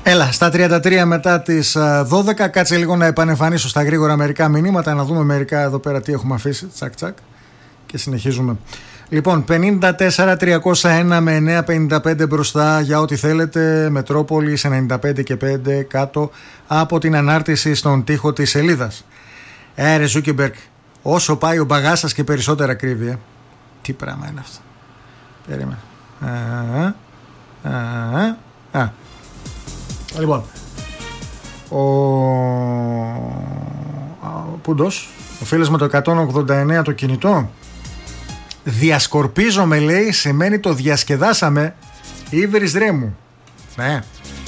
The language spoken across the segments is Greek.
Έλα, στα 33 μετά τις 12. Κάτσε λίγο να επανεμφανίσω στα γρήγορα μερικά μηνύματα, να δούμε μερικά εδώ πέρα τι έχουμε αφήσει. Τσακ τσακ. Και συνεχίζουμε. Λοιπόν, 54-301 με 955 μπροστά για ό,τι θέλετε. Μετρόπολη σε 95 και 5 κάτω από την ανάρτηση στον τοίχο της σελίδας. Ρε Ζούκεμπεργκ, όσο πάει ο μπαγάς σας και περισσότερα κρύβει. Τι πράγμα είναι αυτό. Περίμενε. Λοιπόν, Πούντος, ο φίλος με το 189 το κινητό. Διασκορπίζομαι, λέει, σημαίνει το διασκεδάσαμε. Ήβρις ρε μου. Ναι.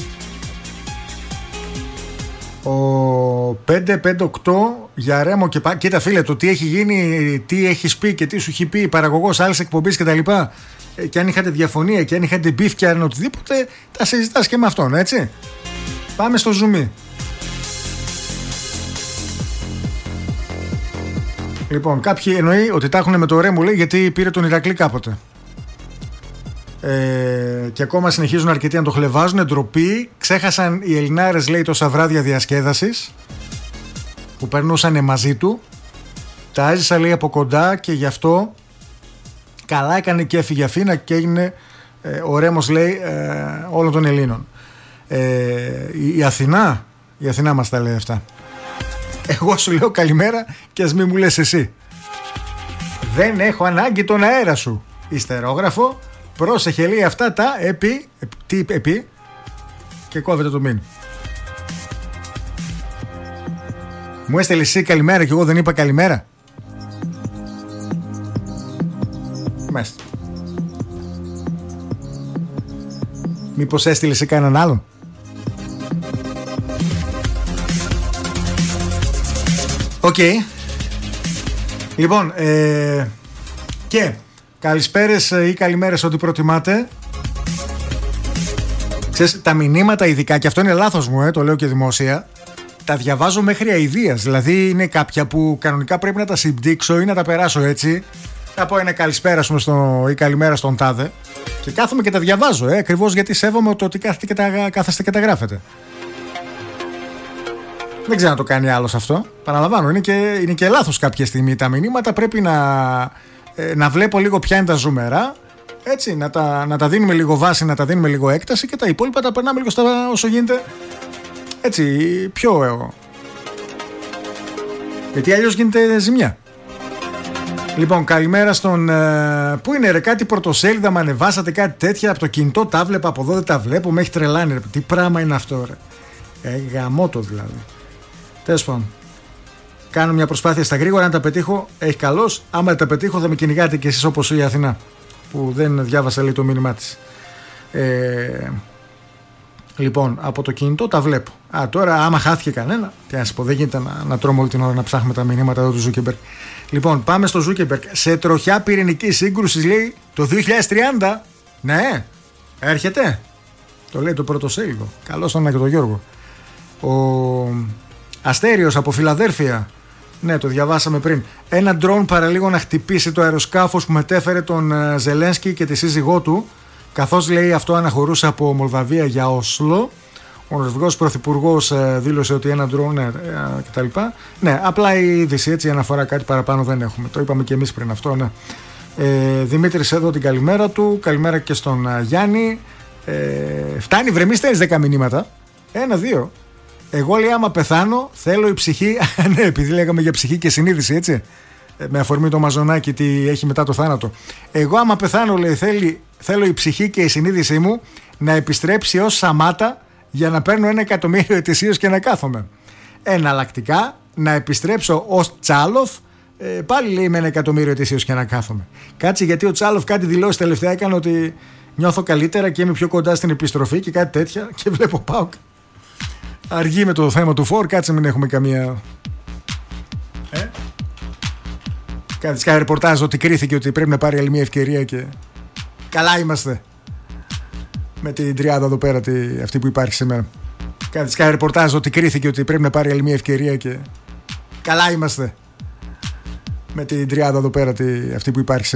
Ο 558 για Ρέμο και κοίτα φίλε, το τι έχει γίνει, τι έχεις πει και τι σου έχει πει παραγωγός άλλης εκπομπής και τα λοιπά, και αν είχατε διαφωνία και αν είχατε μπιφ και αν οτιδήποτε, τα συζητάς και με αυτόν, έτσι. Πάμε στο ζουμί. Λοιπόν, κάποιοι εννοεί ότι τα έχουν με το Ρέμο, λέει, γιατί πήρε τον Ηρακλή κάποτε. Και ακόμα συνεχίζουν αρκετοί να το χλεβάζουν. Ντροπή. Ξέχασαν οι Ελληνάρες, λέει, τόσα βράδια διασκέδασης που περνούσαν μαζί του. Τα έζησα, λέει, από κοντά και γι' αυτό καλά έκανε και έφυγε Αθήνα και έγινε ο Ρέμος, λέει, όλων των Ελλήνων. Η Αθηνά μας τα λέει αυτά. Εγώ σου λέω καλημέρα και ας μην μου λες εσύ. Δεν έχω ανάγκη τον αέρα σου. Ιστερόγραφο. Πρόσεχε, λέει, αυτά τα επί και κόβεται το μήνυμα. Μου έστειλε εσύ καλημέρα και εγώ δεν είπα καλημέρα. Μάλιστα. Μήπως έστειλε σε κανέναν άλλον. Οκ. Λοιπόν, και καλησπέρες ή καλημέρες, ό,τι προτιμάτε. Ξέρεις, τα μηνύματα ειδικά, και αυτό είναι λάθος μου, το λέω και δημόσια, τα διαβάζω μέχρι αηδίας. Δηλαδή είναι κάποια που κανονικά πρέπει να τα συμπτύξω ή να τα περάσω έτσι. Θα πω ένα καλησπέρα ή καλημέρα στον τάδε και κάθομαι και τα διαβάζω, ακριβώς γιατί σέβομαι το ότι κάθεστε και τα γράφετε. Δεν ξέρω να το κάνει άλλος αυτό. Παραλαμβάνω, είναι και λάθος κάποια στιγμή τα μηνύματα. Πρέπει να βλέπω λίγο ποια είναι τα ζουμερά. Έτσι, να τα δίνουμε λίγο βάση, να τα δίνουμε λίγο έκταση και τα υπόλοιπα τα περνάμε λίγο όσο γίνεται. Έτσι, πιο. Γιατί αλλιώς γίνεται ζημιά. Λοιπόν, καλημέρα στον. Πού είναι, ρε, κάτι πρωτοσέλιδα με ανεβάσατε, κάτι τέτοια από το κινητό. Τα βλέπα από εδώ, δεν τα βλέπω. Με έχει τρελάνει, ρε. Τι πράγμα είναι αυτό, ρε. Γαμώτο δηλαδή. Τέλος πάντων. Κάνω μια προσπάθεια στα γρήγορα. Αν τα πετύχω, έχει καλώς. Άμα δεν τα πετύχω, θα με κυνηγάτε κι εσείς όπως η Αθηνά, που δεν διάβασα, λέει, το μήνυμά της. Λοιπόν, από το κινητό τα βλέπω. Τώρα, άμα χάθηκε κανένα, τι να σας πω, δεν γίνεται να τρώμε όλη την ώρα να ψάχνουμε τα μηνύματα εδώ του Ζούκεμπεργκ. Λοιπόν, πάμε στο Ζούκεμπεργκ. Σε τροχιά πυρηνική σύγκρουση, λέει, το 2030. Ναι, έρχεται. Το λέει το πρωτοσέλιδο. Καλώς τον και τον Γιώργο. Ο Αστέριος από Φιλαδέλφια. Ναι, το διαβάσαμε πριν. Ένα ντρόουν παραλίγο να χτυπήσει το αεροσκάφος που μετέφερε τον Ζελένσκι και τη σύζυγό του, καθώς, λέει, αυτό αναχωρούσε από Μολδαβία για Όσλο. Ο Νορβηγός πρωθυπουργός δήλωσε ότι ένα ντρόουν κτλ. Ναι, απλά η είδηση, έτσι, αναφορά, κάτι παραπάνω δεν έχουμε. Το είπαμε και εμείς πριν αυτό, ναι. Δημήτρης εδώ την καλημέρα του. Καλημέρα και στον Γιάννη. Φτάνει, βρε, μη στέλνεις 10 μηνύματα. 1-2. Εγώ, λέει, άμα πεθάνω, θέλω η ψυχή. Ναι, επειδή λέγαμε για ψυχή και συνείδηση, έτσι. Με αφορμή το μαζονάκι, τι έχει μετά το θάνατο. Εγώ, άμα πεθάνω, λέει, θέλω η ψυχή και η συνείδησή μου να επιστρέψει ως Σαμάτα για να παίρνω 1 εκατομμύριο ετησίως και να κάθομαι. Εναλλακτικά, να επιστρέψω ως Τσάλοφ, πάλι, λέει, με 1 εκατομμύριο ετησίως και να κάθομαι. Κάτσε, γιατί ο Τσάλοφ κάτι δηλώσει τελευταία έκανε ότι νιώθω καλύτερα και είμαι πιο κοντά στην επιστροφή και κάτι τέτοια, και βλέπω ΠΑΟΚ αργεί με το θέμα του φόρ. Κάτσε, μην έχουμε καμία. Κάτι σκάει ρεπορτάζ ότι κρίθηκε ότι πρέπει να πάρει άλλη μια ευκαιρία και καλά είμαστε με την τριάδα εδώ πέρα, αυτή που υπάρχει σήμερα. Κάτι σκάει ρεπορτάζ ότι κρίθηκε ότι πρέπει να πάρει άλλη μια ευκαιρία και καλά είμαστε με την τριάδα εδώ πέρα, αυτή που υπάρχει σήμερα.